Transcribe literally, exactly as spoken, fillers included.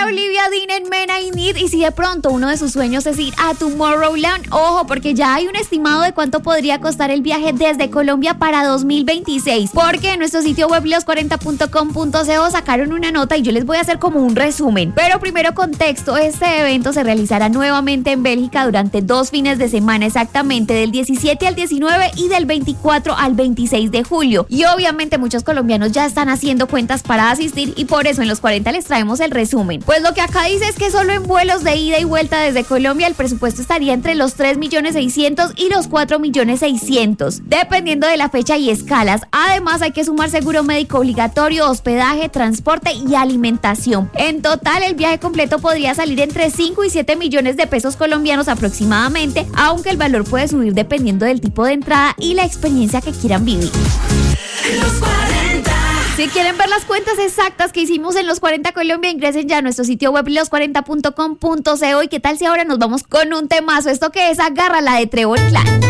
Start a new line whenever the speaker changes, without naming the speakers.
Olivia Dean en Men I Need. Y si de pronto uno de sus sueños es ir a Tomorrowland, ojo, porque ya hay un estimado de cuánto podría costar el viaje desde Colombia para dos mil veintiséis. Porque en nuestro sitio web los cuarenta punto com punto co sacaron una nota y yo les voy a hacer como un resumen. Pero primero contexto, este evento se realizará nuevamente en Bélgica durante dos fines de semana, exactamente del diecisiete al diecinueve y del veinticuatro al veintiséis de julio. Y obviamente muchos colombianos ya están haciendo cuentas para asistir y por eso en los cuarenta les traemos el resumen. Pues lo que acá dice es que solo en vuelos de ida y vuelta desde Colombia el presupuesto estaría entre los tres millones seiscientos y los cuatro millones seiscientos, dependiendo de la fecha y escalas. Además hay que sumar seguro médico obligatorio, hospedaje, transporte y alimentación. En total el viaje completo podría salir entre cinco y siete millones de pesos colombianos aproximadamente, aunque el valor puede subir dependiendo del tipo de entrada y la experiencia que quieran vivir.
Los cuarenta.
Si quieren ver las cuentas exactas que hicimos en Los cuarenta Colombia, ingresen ya a nuestro sitio web los cuarenta punto com punto co. Y qué tal si ahora nos vamos con un temazo, esto que es Agárrala de Trevor Clan.